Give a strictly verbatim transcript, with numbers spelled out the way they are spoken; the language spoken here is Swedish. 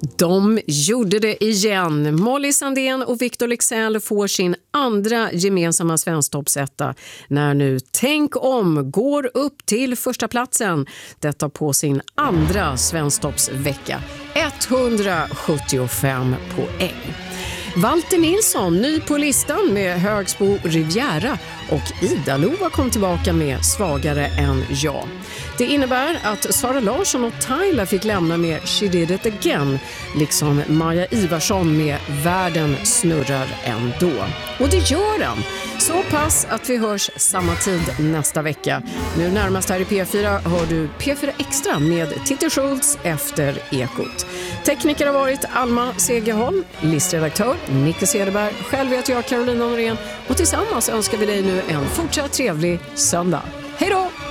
De gjorde det igen. Molly Sandén och Victor Leksell får sin andra gemensamma svensktoppsetta när nu Tänk om går upp till första platsen. Detta på sin andra svensktoppsvecka. etthundrasjuttiofem poäng. Walter Nilsson, ny på listan med Högsbo Riviera, och Ida-Lova kom tillbaka med Svagare än jag. Det innebär att Sara Larsson och Tyler fick lämna med She Did It Again, liksom Maja Ivarsson med Världen snurrar ändå. Och det gör den. Så pass att vi hörs samma tid nästa vecka. Nu närmast här i P fyra hör du P fyra Extra med Titti Schultz efter Ekot. Tekniker har varit Alma Segerholm, listredaktör Nicke Cederberg, själv heter jag Carolina Norén, och tillsammans önskar vi dig nu en fortsatt trevlig söndag. Hej då!